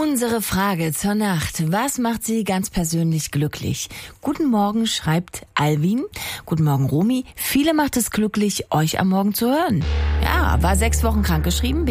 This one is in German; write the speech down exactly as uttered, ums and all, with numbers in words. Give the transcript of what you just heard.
Unsere Frage zur Nacht. Was macht Sie ganz persönlich glücklich? Guten Morgen, schreibt Alvin. Guten Morgen, Romy. Viele macht es glücklich, euch am Morgen zu hören. Ja, war sechs Wochen krankgeschrieben.